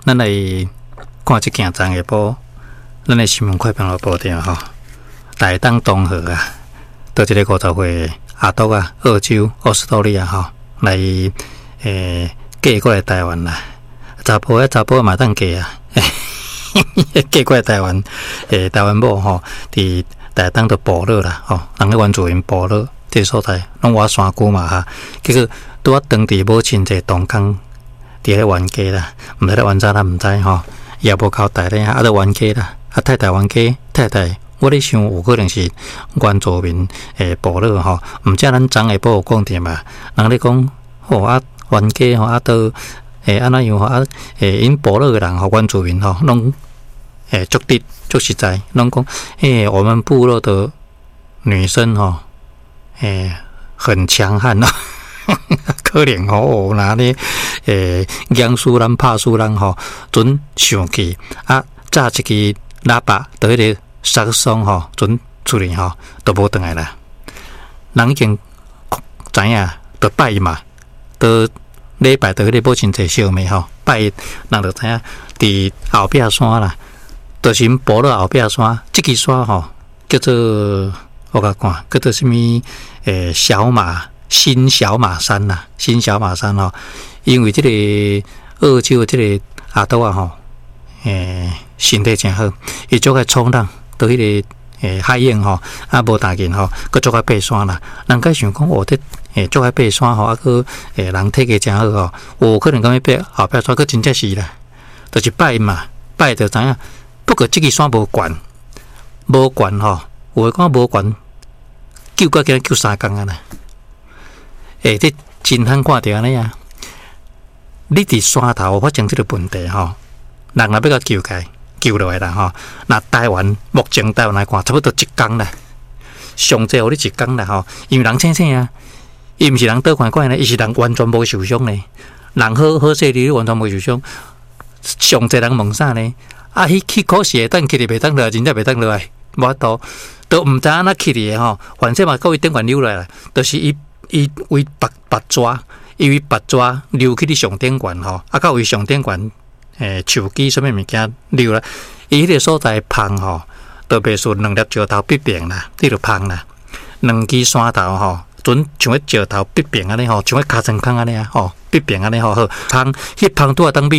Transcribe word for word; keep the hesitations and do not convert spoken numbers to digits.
咱来看即件昨下晡，咱的新闻快报的报道吼，台东东河啊，到一个五十岁阿斗啊，澳洲澳斯特利亚吼来诶嫁过来台湾啦。查甫啊查甫嘛当嫁啊，嫁过来台湾诶台湾某吼，伫台东的部落啦吼，人咧原住民部落这所在，拢挖山谷嘛哈，结果拄啊当地母亲节同工伫咧冤家啦，毋知咧冤咋啦，毋知吼，也无交代咧，啊，咧冤家啦，啊太太冤家，太太，我咧想有可能是原住民诶部落吼，毋知咱昨下晡有讲着嘛，人咧讲吼啊冤家吼啊都诶安怎样吼啊诶因部落诶人吼原住民吼，拢诶足直足实在，拢讲诶我们部落的女生吼诶很强悍咯。可能吼，那咧诶，养输人拍输人吼，准上去啊，炸一支喇叭，到迄个杀伤吼，准出去吼，都无转来啦。人已经知影，都拜嘛，都礼拜到迄个母亲节烧麦吼，拜人就知影，伫后壁山啦，就是因部落后壁山，即支山吼叫做我甲看，叫做什么诶小马。新小马山呐、啊，新小马山吼，因为这个澳洲这个阿斗啊吼，诶，身体真好，伊足爱冲浪，到迄、那个诶海泳吼，啊无大劲吼，佮足爱爬山啦。人家想讲，哦，这诶足爱爬山吼，啊佮诶人体格真好吼，有可能讲要爬后壁山，佮真正是啦，就是拜嘛，拜就知影，不过这个山无悬，无悬吼，有诶讲无悬，救个叫救三工啊啦。诶、欸，这真通看到安尼啊！你伫山头发生这个问题吼，人若要甲救开，救落来啦吼。那台湾目前台湾来看，差不多一工啦，上济互你一工啦吼。因为人清醒啊，伊毋是人倒款款咧，伊是人完全无受伤咧。人好好势你完全无受伤，上济人问啥呢？啊，迄去考试会当去哩，袂当落来，真正袂当落来，无法度，都毋知安怎去哩吼。反正嘛，到伊顶悬溜落来，就是伊。伊为八八抓，伊为八抓溜去伫上顶悬吼，啊，到位上顶悬，诶，手机什么物件溜啦，伊迄个所在芳吼，都袂顺两粒石头必平啦，迄个芳啦，两支山头吼，准像迄石头必平安尼吼，像迄尻川空安尼啊吼，必平安尼吼好芳，迄芳拄啊当比。